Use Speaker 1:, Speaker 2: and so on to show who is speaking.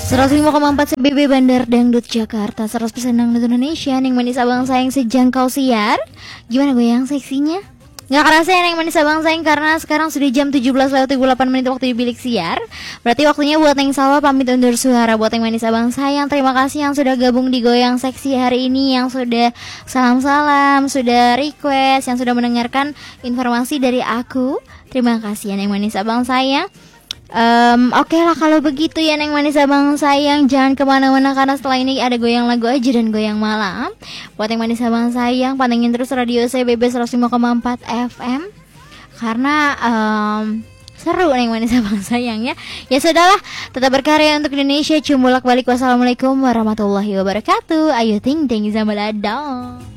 Speaker 1: 105,4 CBB Bandar Dangdut Jakarta, 100% Dangdut Indonesia. Neng manis abang sayang sejangkau siar. Gimana goyang seksinya? Nggak kerasa ya Neng manis abang sayang, karena sekarang sudah jam 17:38 waktu di bilik siar. Berarti waktunya buat Neng Salwa pamit undur suara. Buat Neng manis abang sayang, terima kasih yang sudah gabung di Goyang Seksi hari ini, yang sudah salam-salam, sudah request, yang sudah mendengarkan informasi dari aku. Terima kasih ya Neng manis abang sayang. Oke lah kalau begitu ya Neng manis abang sayang, jangan kemana-mana karena setelah ini ada goyang lagu aja dan goyang malam. Buat Neng manis abang sayang, pantengin terus radio CBB 105,4 FM karena seru Neng manis abang sayang ya. Ya sudahlah, tetap berkarya untuk Indonesia. Cum bolak balik. Wassalamualaikum warahmatullahi wabarakatuh. Ayo ting ting zambaladong.